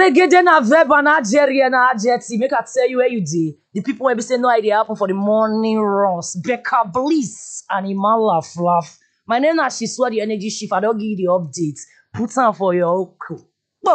Reggae na verb and adjective and adjective. Make I tell you where you did. The people will be saying no idea happen for the morning runs. Becca Bliss and Iman Laugh. My name is Shiswa, the energy shift. I don't give you the updates. Put on for your uncle.